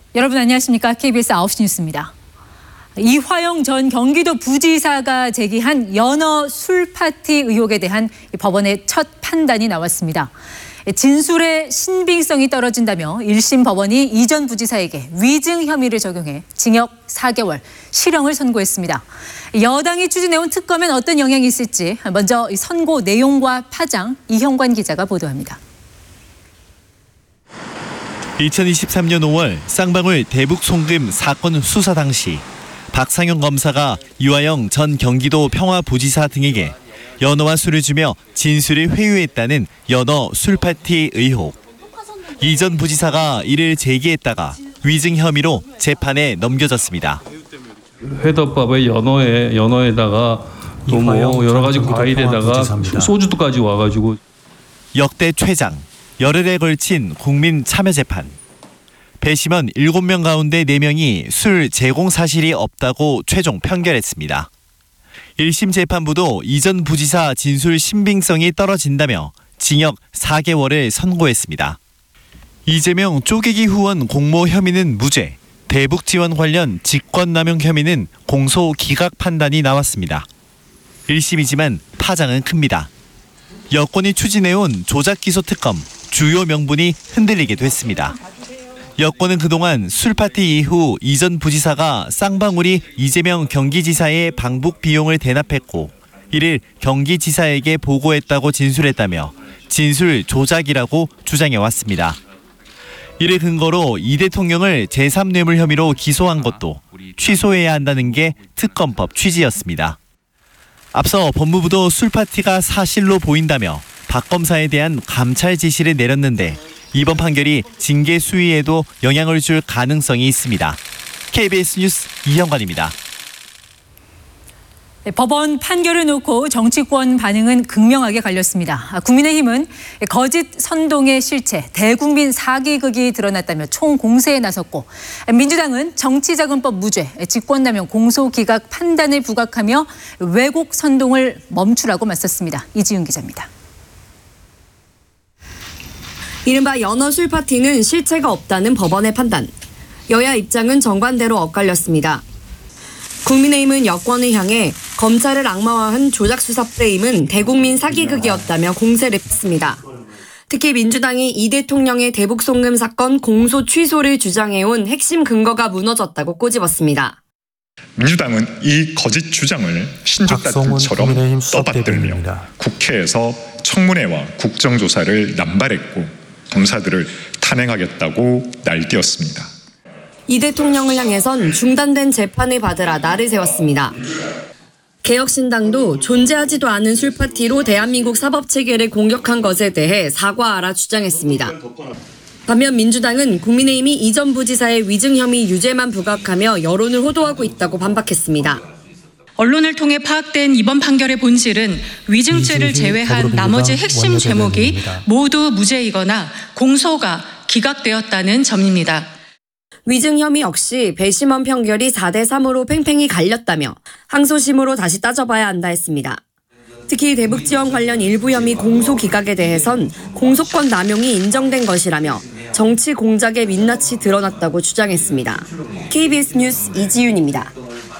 여러분 안녕하십니까? KBS 9시 뉴스입니다. 이화영 전 경기도 부지사가 제기한 연어 술파티 의혹에 대한 법원의 첫 판단이 나왔습니다. 진술의 신빙성이 떨어진다며 1심 법원이 이 전 부지사에게 위증 혐의를 적용해 징역 4개월, 실형을 선고했습니다. 여당이 추진해온 특검엔 어떤 영향이 있을지 먼저 선고 내용과 파장 이형관 기자가 보도합니다. 2023년 5월 쌍방울 대북 송금 사건 수사 당시 박상현 검사가 이화영 전 경기도 평화부지사 등에게 연어와 술을 주며 진술을 회유했다는 연어 술파티 의혹. 이 전 부지사가 이를 제기했다가 위증 혐의로 재판에 넘겨졌습니다. 회덮밥에 연어에다가 또 뭐 여러 가지 과일에다가 소주도까지 와가지고 역대 최장, 열흘에 걸친 국민 참여 재판. 배심원 7명 가운데 4명이 술 제공 사실이 없다고 최종 판결했습니다. 1심 재판부도 이 전 부지사 진술 신빙성이 떨어진다며 징역 4개월을 선고했습니다. 이재명 쪼개기 후원 공모 혐의는 무죄, 대북 지원 관련 직권남용 혐의는 공소 기각 판단이 나왔습니다. 1심이지만 파장은 큽니다. 여권이 추진해온 조작기소 특검 주요 명분이 흔들리게 됐습니다. 여권은 그동안 술파티 이후 이 전 부지사가 쌍방울이 이재명 경기지사의 방북 비용을 대납했고 이를 경기지사에게 보고했다고 진술했다며 진술 조작이라고 주장해왔습니다. 이를 근거로 이 대통령을 제3뇌물 혐의로 기소한 것도 취소해야 한다는 게 특검법 취지였습니다. 앞서 법무부도 술파티가 사실로 보인다며 박 검사에 대한 감찰 지시를 내렸는데 이번 판결이 징계 수위에도 영향을 줄 가능성이 있습니다. KBS 뉴스 이형관입니다. 법원 판결을 놓고 정치권 반응은 극명하게 갈렸습니다. 국민의힘은 거짓 선동의 실체, 대국민 사기극이 드러났다며 총공세에 나섰고 민주당은 정치자금법 무죄, 직권남용 공소기각 판단을 부각하며 왜곡 선동을 멈추라고 맞섰습니다. 이지윤 기자입니다. 이른바 연어 술 파티는 실체가 없다는 법원의 판단. 여야 입장은 정반대로 엇갈렸습니다. 국민의힘은 여권을 향해 검찰을 악마화한 조작수사 프레임은 대국민 사기극이었다며 공세를 폈습니다. 특히 민주당이 이 대통령의 대북 송금 사건 공소 취소를 주장해온 핵심 근거가 무너졌다고 꼬집었습니다. 민주당은 이 거짓 주장을 신조다툼처럼 떠받들며 국회에서 청문회와 국정조사를 남발했고 검사들을 탄핵하겠다고 날뛰었습니다. 이 대통령을 향해선 중단된 재판을 받으라 날을 세웠습니다. 개혁신당도 존재하지도 않은 술파티로 대한민국 사법체계를 공격한 것에 대해 사과하라 주장했습니다. 반면 민주당은 국민의힘이 이 전 부지사의 위증 혐의 유죄만 부각하며 여론을 호도하고 있다고 반박했습니다. 언론을 통해 파악된 이번 판결의 본질은 위증죄를 제외한 나머지 핵심 제목이 모두 무죄이거나 공소가 기각되었다는 점입니다. 위증 혐의 역시 배심원 판결이 4대3으로 팽팽히 갈렸다며 항소심으로 다시 따져봐야 한다 했습니다. 특히 대북 지원 관련 일부 혐의 공소 기각에 대해선 공소권 남용이 인정된 것이라며 정치 공작의 민낯이 드러났다고 주장했습니다. KBS 뉴스 이지윤입니다.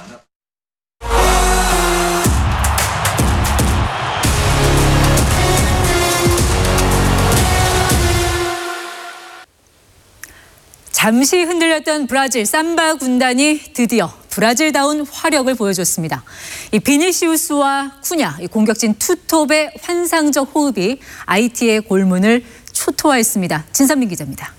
잠시 흔들렸던 브라질 삼바 군단이 드디어 브라질다운 화력을 보여줬습니다. 이 비니시우스와 쿠냐, 공격진 투톱의 환상적 호흡이 IT의 골문을 초토화했습니다. 진선민 기자입니다.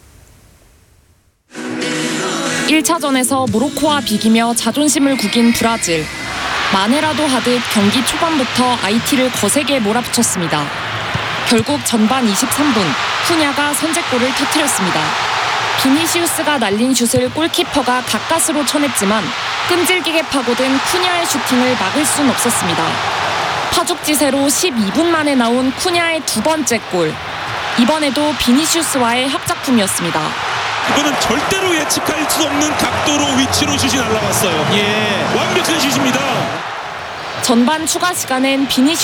1차전에서 모로코와 비기며 자존심을 구긴 브라질. 만회라도 하듯 경기 초반부터 IT를 거세게 몰아붙였습니다. 결국 전반 23분 쿠냐가 선제골을 터뜨렸습니다. 비니시우스가 날린 슛을 골키퍼가 가까스로 쳐냈지만 끈질기게 파고든 쿠냐의 슈팅을 막을 순 없었습니다. 파죽지세로 12분 만에 나온 쿠냐의 두 번째 골. 이번에도 비니시우스와의 합작품이었습니다. 이거는 절대로 예측할 수 없는 각도로 위치로 슛이 날아갔어요. 완벽한 슛입니다. 전반 추가 시간엔 비니시우스